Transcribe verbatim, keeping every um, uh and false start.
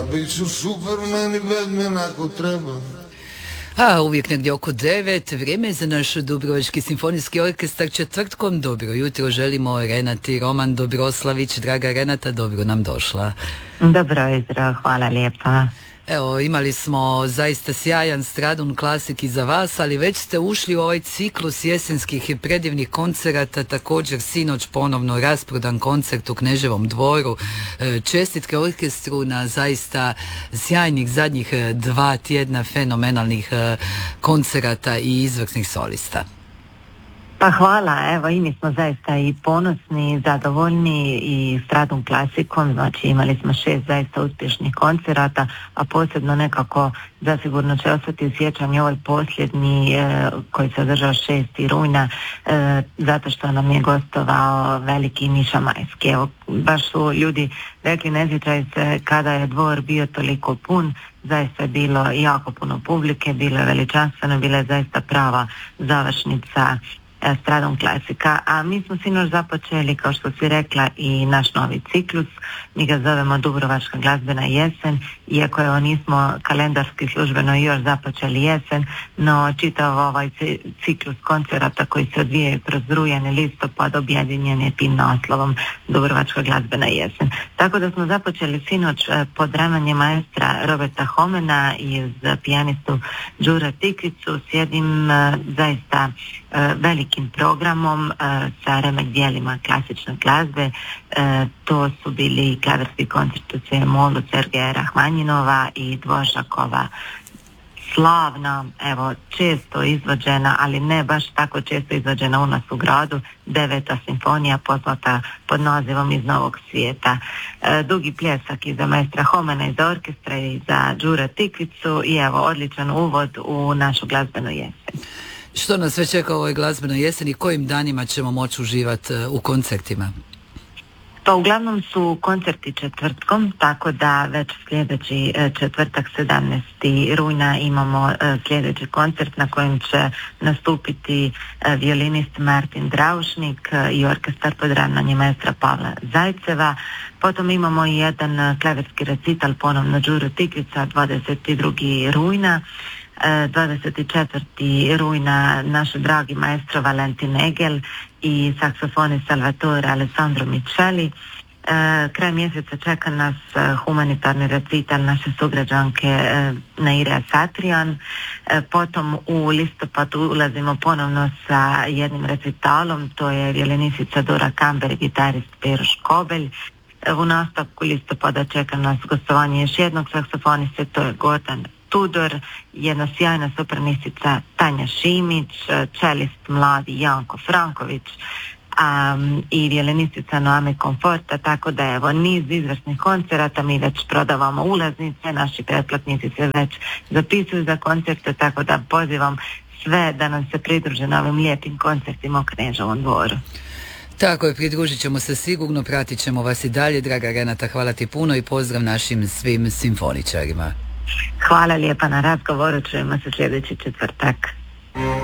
Biću Superman i Batman ako treba. A uvijek negdje oko devet, vrijeme je za naš Dubrovački simfonijski orkestar četvrtkom. Dobro jutro želimo Renati Roman Dobroslavić. Draga Renata, dobro nam došla. Dobro jutro, hvala lijepa. Evo, imali smo zaista sjajan Stradun klasik i za vas, ali već ste ušli u ovaj ciklus jesenskih i predivnih koncerata, također sinoć ponovno rasprodan koncert u Kneževom dvoru. Čestitke orkestru na zaista sjajnih zadnjih dva tjedna fenomenalnih koncerata i izvrsnih solista. Pa hvala, evo i mi smo zaista i ponosni, zadovoljni i Stradun klasikom, znači imali smo šest zaista uspješnih koncerata, a posebno nekako zasigurno će ostati u sjećanju ovaj posljednji e, koji se održao šestog rujna e, zato što nam je gostovao veliki Miša Majski. Evo, baš su ljudi rekli, ne sjećaju se kada je dvor bio toliko pun, zaista je bilo jako puno publike, bilo je veličanstveno, bila je zaista prava završnica Stradun klasika, a mi smo sinoć započeli, kao što si rekla, i naš novi ciklus. Mi ga zovemo Dubrovačka glazbena jesen, iako evo nismo kalendarski službeno još započeli jesen, no čitav ovaj ciklus koncerata koji se odvijaju kroz rujan i listopad objedinjen je tim naslovom Dubrovačka glazbena jesen. Tako da smo započeli sinoć pod ravnanje maestra Roberta Homena i uz pijanistu Đuru Tikvicu s jednim zaista velikim programom sa remek dijelima klasične glazbe. To su bili klavirski koncert u C-molu Sergeja Rahmanjinova i Dvořákova slavna, evo često izvođena, ali ne baš tako često izvođena u nas u gradu, deveta simfonija poznata pod nazivom Iz novog svijeta. E, dugi pljesak i za maestra Homena i za orkestra i za Đuru Tikvicu i evo odličan uvod u našu glazbenu jesen. Što nas sve čeka u ovoj glazbenoj jeseni, kojim danima ćemo moći uživati u koncertima? Pa uglavnom su koncerti četvrtkom, tako da već sljedeći četvrtak sedamnaestog rujna imamo sljedeći koncert na kojem će nastupiti violinist Martin Draušnik i orkestar pod ravnanjem maestra Pavla Zajceva. Potom imamo i jedan klavirski recital ponovno Đuru Tikvica dvadeset drugog rujna. dvadeset četvrtog rujna naš dragi maestro Valentin Egel i saksofonist Salvatore Alessandro Micheli. Kraj mjeseca čeka nas humanitarni recital naše sugrađanke Naira Satrijan. Potom u listopadu ulazimo ponovno sa jednim recitalom, to je violinistica Dora Kamber i gitarist Pero Škobelj. U nastavku listopada čeka nas gostovanje još jednog saksofoniste, to je Gordan Tudor, jedna sjajna sopranistica Tanja Šimić, čelist mladi Janko Franković um, i violinistica Noame Komforta, tako da evo niz izvrsnih koncerata, mi već prodavamo ulaznice, naši pretplatnici se već zapisuju za koncerte, tako da pozivam sve da nam se pridruže na ovim lijepim koncertima u Kneževom dvoru. Tako je, pridružit ćemo se sigurno, pratit ćemo vas i dalje. Draga Renata, hvala ti puno i pozdrav našim svim simfoničarima. Hvala lijepa na razgovoru, čujemo se sljedeći četvrtak.